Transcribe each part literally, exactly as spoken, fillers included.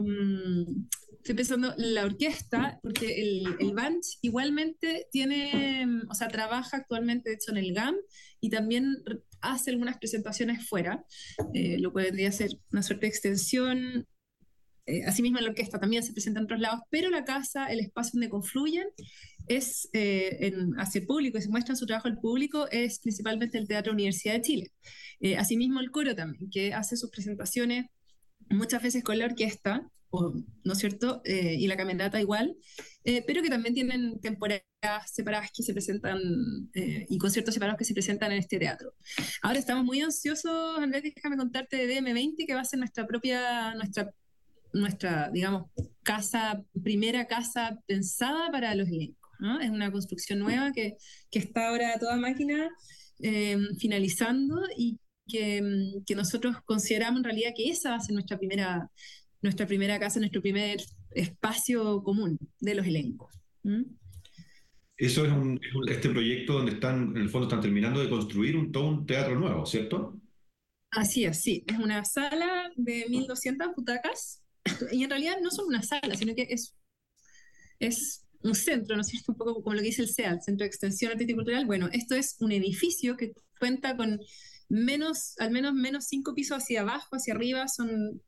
mm, estoy pensando la orquesta, porque el, el band igualmente tiene, mm, o sea, trabaja actualmente, de hecho, en el GAM y también r- hace algunas presentaciones fuera. Eh, lo podría ser una suerte de extensión. Eh, asimismo, en la orquesta también se presenta en otros lados, pero la casa, el espacio donde confluyen, es eh, en, hacia el público y se muestra su trabajo al público, es principalmente el Teatro Universidad de Chile. Eh, asimismo, el coro también, que hace sus presentaciones muchas veces con la orquesta, o, ¿no es cierto? Eh, y la camerata igual, eh, pero que también tienen temporadas separadas que se presentan eh, y conciertos separados que se presentan en este teatro. Ahora estamos muy ansiosos, Andrés, déjame contarte de D M veinte, que va a ser nuestra propia, nuestra nuestra, digamos, casa, primera casa pensada para los elencos, ¿no? Es una construcción nueva que, que está ahora a toda máquina eh, finalizando y que, mm, que nosotros consideramos en realidad que esa va a ser nuestra primera, nuestra primera casa, nuestro primer espacio común de los elencos. ¿Mm? Eso es, un, es un- este proyecto donde están, en el fondo, están terminando de construir un, todo un teatro nuevo, ¿cierto? Así es, sí, es una sala de mil doscientas butacas y en realidad no son una sala, sino que es es un centro, ¿no es cierto? Un poco como lo que dice el C E A, el Centro de Extensión Artística y Cultural. Bueno, esto es un edificio que cuenta con menos, al menos menos cinco pisos hacia abajo, hacia arriba, son,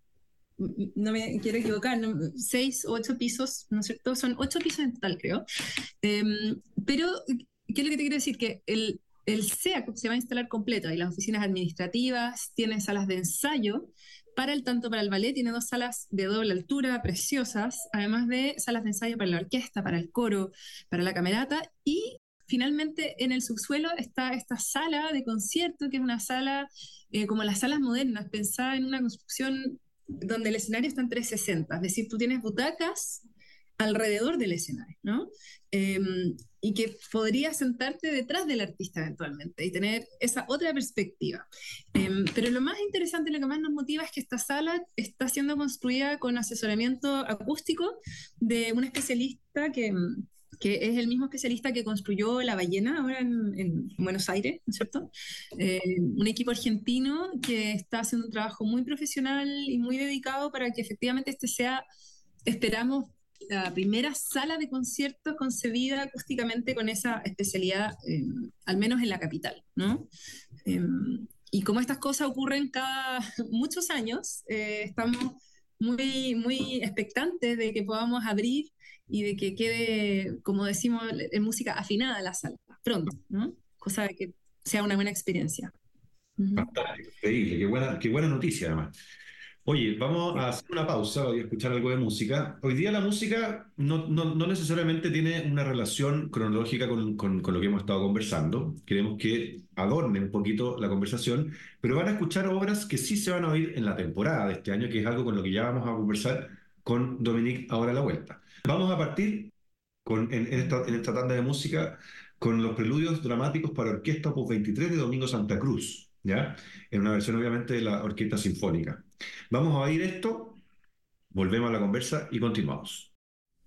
no me quiero equivocar, ¿no? Seis o ocho pisos, ¿no es cierto? Son ocho pisos en total, creo. Eh, pero, ¿qué es lo que te quiero decir? Que el, el C E A C se va a instalar completo, hay las oficinas administrativas, tiene salas de ensayo, para el tanto para el ballet tiene dos salas de doble altura, preciosas, además de salas de ensayo para la orquesta, para el coro, para la camerata, y finalmente en el subsuelo está esta sala de concierto, que es una sala eh, como las salas modernas, pensada en una construcción donde el escenario está en trescientos sesenta, es decir, tú tienes butacas alrededor del escenario, ¿no? Eh, y que podrías sentarte detrás del artista eventualmente y tener esa otra perspectiva. Eh, pero lo más interesante, lo que más nos motiva es que esta sala está siendo construida con asesoramiento acústico de un especialista que, que es el mismo especialista que construyó La Ballena ahora en, en Buenos Aires, ¿no es cierto? Eh, un equipo argentino que está haciendo un trabajo muy profesional y muy dedicado para que efectivamente este sea, esperamos, la primera sala de conciertos concebida acústicamente con esa especialidad, eh, al menos en la capital, ¿no? Eh, y como estas cosas ocurren cada muchos años, eh, estamos muy, muy expectantes de que podamos abrir y de que quede, como decimos, en música afinada la sala, pronto, ¿no? Cosa de que sea una buena experiencia. Ujú. Fantástico, increíble, qué buena, qué buena noticia además. Oye, vamos a hacer una pausa y a escuchar algo de música. Hoy día la música no, no- no necesariamente tiene una relación cronológica con, con- con lo que hemos estado conversando. Queremos que adorne un poquito la conversación, pero van a escuchar obras que sí se van a oír en la temporada de este año, que es algo con lo que ya vamos a conversar con Dominique ahora a la vuelta. Vamos a partir con, en, en esta, en esta tanda de música con los preludios dramáticos para orquesta opus veintitrés de Domingo Santa Cruz, ¿ya? En una versión obviamente de la Orquesta Sinfónica. Vamos a oír esto, volvemos a la conversa y continuamos.